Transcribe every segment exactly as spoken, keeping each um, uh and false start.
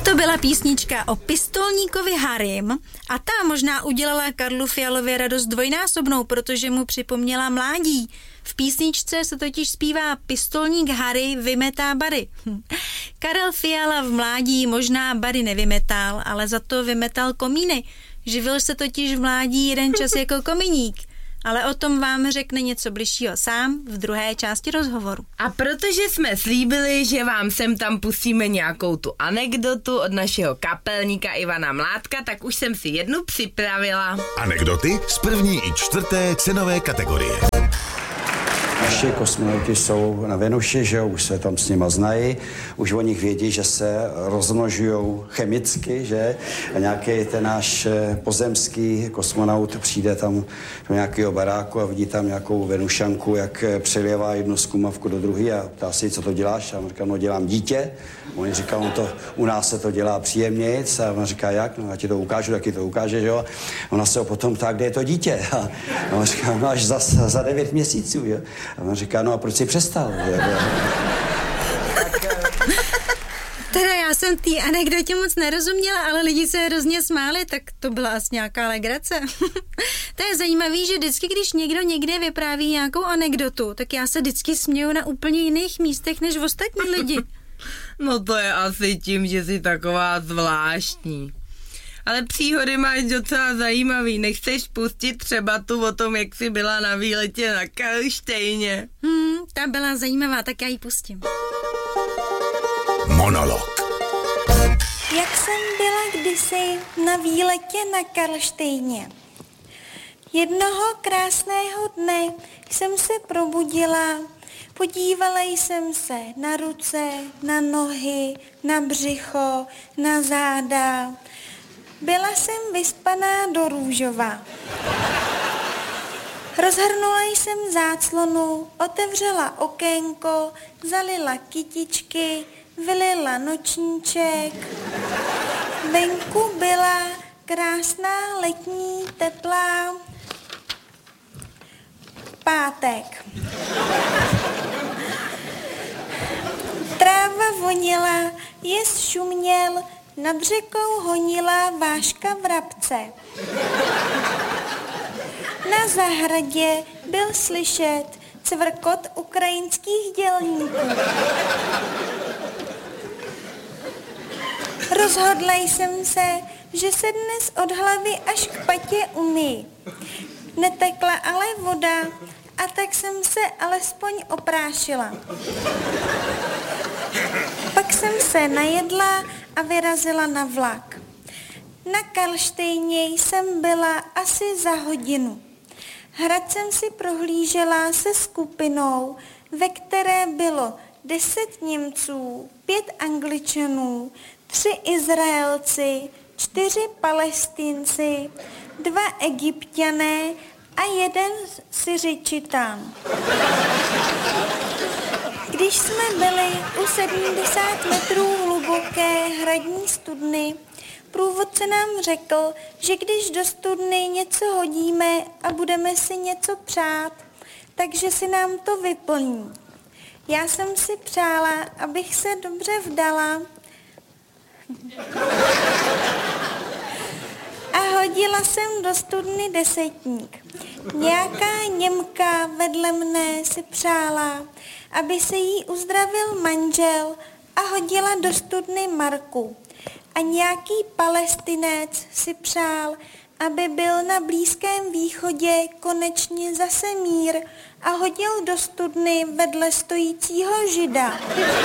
to byla písnička o pistolníkovi Harrym a ta možná udělala Karlu Fialovi radost dvojnásobnou, protože mu připomněla mládí. V písničce se totiž zpívá pistolník Harry vymetá bary. Karel Fiala v mládí možná bary nevymetal, ale za to vymetal komíny. Živil se totiž v mládí jeden čas jako kominík. Ale o tom vám řekne něco bližšího sám v druhé části rozhovoru. A protože jsme slíbili, že vám sem tam pustíme nějakou tu anekdotu od našeho kapelníka Ivana Mládka, tak už jsem si jednu připravila. Anekdoty z první i čtvrté cenové kategorie. Naši kosmonauti jsou na Venuši, že jo, už se tam s nima znají, už o nich vědí, že se rozmnožují chemicky, že? A nějaký ten náš pozemský kosmonaut přijde tam do nějakého baráku a vidí tam nějakou Venušanku, jak přelévá jednu zkumavku do druhé a ptá si, co to děláš? A on říká, no dělám dítě. A on říká, no to, u nás se to dělá příjemnějc. A on říká, jak? No já ti to ukážu, taky to ukáže, že jo. A ona se ho potom ptá, kde je to dítě? A on říká, no až za, za devět měsíců, jo. A on říká, no a proč jsi přestal? Teda já jsem té anekdotě moc nerozuměla, ale lidi se hrozně smáli, tak to byla asi nějaká legrace. To je zajímavý, že vždycky, když někdo někde vypráví nějakou anekdotu, tak já se vždycky směju na úplně jiných místech než ostatní lidi. No to je asi tím, že jsi taková zvláštní. Ale příhody máš docela zajímavý. Nechceš pustit třeba tu o tom, jak jsi byla na výletě na Karlštejně? Hmm, ta byla zajímavá, tak já ji pustím. Monolog. Jak jsem byla kdysi na výletě na Karlštejně. Jednoho krásného dne jsem se probudila, podívala jsem se na ruce, na nohy, na břicho, na záda. Byla jsem vyspaná do růžova. Rozhrnula jsem záclonu, otevřela okénko, zalila kytičky, vylila nočníček. Venku byla krásná letní teplá pátek. Tráva vonila, jez šuměl, nad řekou honila váška vrabce. Na zahradě byl slyšet cvrkot ukrajinských dělníků. Rozhodla jsem se, že se dnes od hlavy až k patě umyji. Netekla ale voda a tak jsem se alespoň oprášila. Pak jsem se najedla a vyrazila na vlak. Na Karlštejně jsem byla asi za hodinu. Hrad jsem si prohlížela se skupinou, ve které bylo deset Němců, pět Angličanů, tři Izraelci, čtyři Palestinci, dva Egypťané a jeden Syřičitán. Když jsme byli u sedmdesát metrů hluboké hradní studny, průvodce nám řekl, že když do studny něco hodíme a budeme si něco přát, takže si nám to vyplní. Já jsem si přála, abych se dobře vdala a hodila jsem do studny desetník. Nějaká Němka vedle mne si přála, aby se jí uzdravil manžel a hodila do studny marku. A nějaký Palestinec si přál, aby byl na Blízkém východě konečně zase mír a hodil do studny vedle stojícího Žida.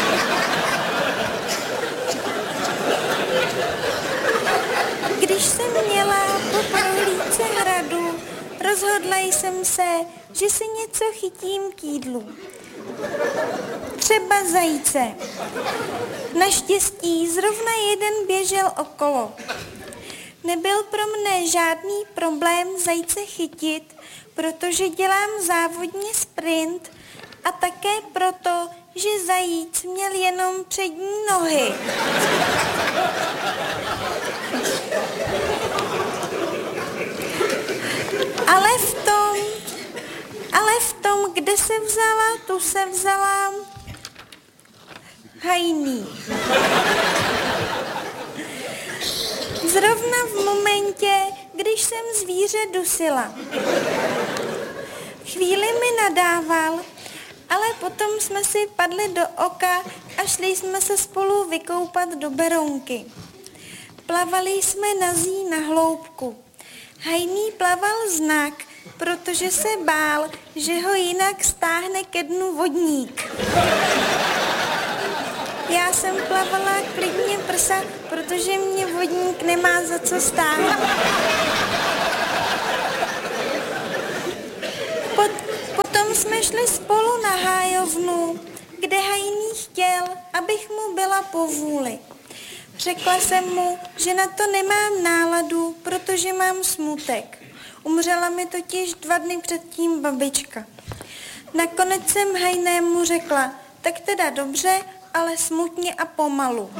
Když jsem měla po prohlídce hradu, rozhodla jsem se, že si něco chytím k jídlu. Třeba zajíce. Naštěstí zrovna jeden běžel okolo. Nebyl pro mne žádný problém zajíce chytit, protože dělám závodně sprint a také proto, že zajíc měl jenom přední nohy. Ale v tom, ale v tom, kde se vzala, tu se vzala hajný. Zrovna v momentě, když jsem zvíře dusila. Chvíli mi nadával, ale potom jsme si padli do oka a šli jsme se spolu vykoupat do Berounky. Plavali jsme nazí na hloubku. Hajný plaval znak, protože se bál, že ho jinak stáhne ke dnu vodník. Já jsem plavala klidně prsa, protože mě vodník nemá za co stáhnout. Pot, potom jsme šli spolu na hájovnu, kde Hajný chtěl, abych mu byla po vůli. Řekla jsem mu, že na to nemám náladu, protože mám smutek. Umřela mi totiž dva dny předtím babička. Nakonec jsem Hajnému řekla, tak teda dobře, ale smutně a pomalu.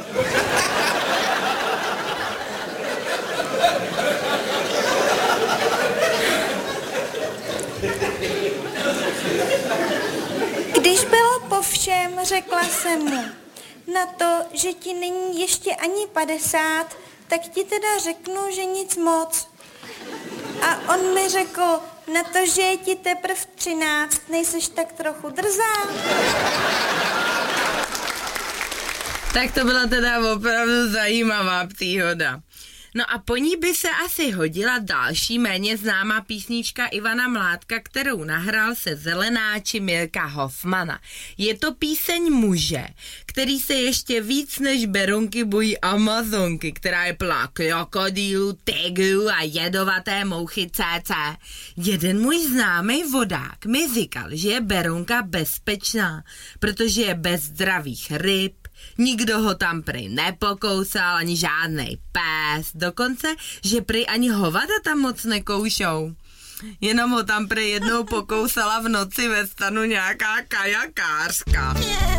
Když bylo po všem, řekla jsem mu, na to, že ti není ještě ani padesát, tak ti teda řeknu, že nic moc. A on mi řekl, na to, že je ti teprv třináct, nejseš tak trochu drzá? Tak to byla teda opravdu zajímavá příhoda. No a po ní by se asi hodila další méně známá písnička Ivana Mládka, kterou nahrál se zelenáči Mirka Hoffmana. Je to píseň muže, který se ještě víc než Berounky bojí Amazonky, která je plná krokodýlů, tigrů a jedovaté mouchy cé cé. Jeden můj známý vodák mi říkal, že je Berounka bezpečná, protože je bez zdravých ryb, nikdo ho tam prý nepokousal, ani žádnej pes, dokonce, že prý ani hovada tam moc nekoušou. Jenom ho tam prý jednou pokousala v noci ve stanu nějaká kajakářka.